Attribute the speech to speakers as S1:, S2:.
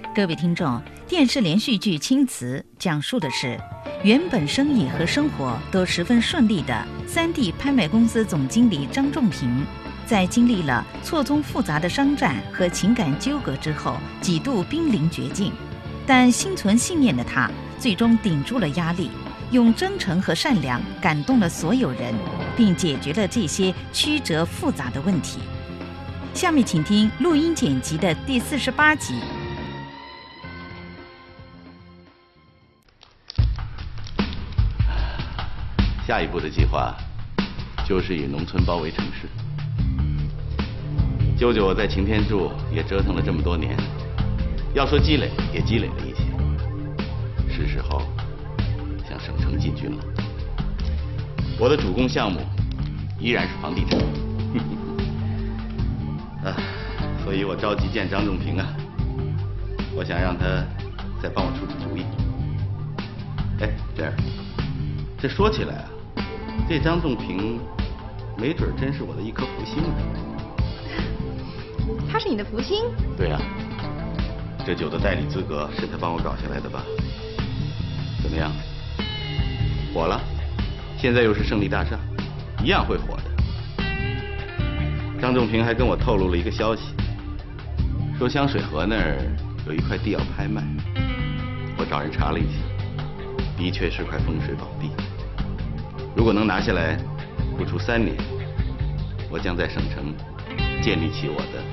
S1: 各位听众，电视连续剧《青瓷》讲述的是原本生意和生活都十分顺利的3D 拍卖公司总经理张仲平，在经历了错综复杂的商战和情感纠葛之后，几度濒临绝境。但心存信念的他，最终顶住了压力，用真诚和善良感动了所有人，并解决了这些曲折复杂的问题。下面请听录音剪辑的第48集。
S2: 下一步的计划就是以农村包围城市。舅舅我在擎天柱也折腾了这么多年，要说积累也积累了一些，是时候向省城进军了。我的主攻项目依然是房地产，所以我着急见张仲平啊，我想让他再帮我出出主意。哎，这儿，这说起来啊，这张仲平没准真是我的一颗福星呢。
S3: 他是你的福星？
S2: 对呀，这酒的代理资格是他帮我搞下来的吧？怎么样？火了？现在又是胜利大厦，一样会火的。张仲平还跟我透露了一个消息，说香水河那儿有一块地要拍卖，我找人查了一下，的确是块风水宝地。如果能拿下来，不出3年，我将在省城建立起我的